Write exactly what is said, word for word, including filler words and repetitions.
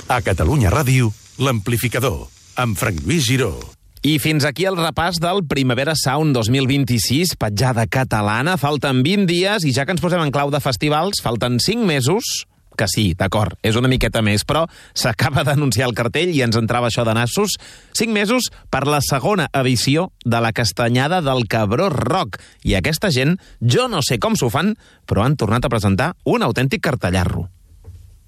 A Catalunya Ràdio, l'Amplificador, amb Frank Lluís Giró. I fins aquí el repàs del Primavera Sound dos mil vint-i-sis, petjada catalana. Falten vint dies i ja que ens posem en clau de festivals, falten cinc mesos, que sí, d'acord, és una miqueta més, però s'acaba d'anunciar el cartell i ens entrava això de nassos. Cinc mesos per la segona edició de la Castanyada del Cabró Rock. I aquesta gent, jo no sé com s'ho fan, però han tornat a presentar un autèntic cartellarro.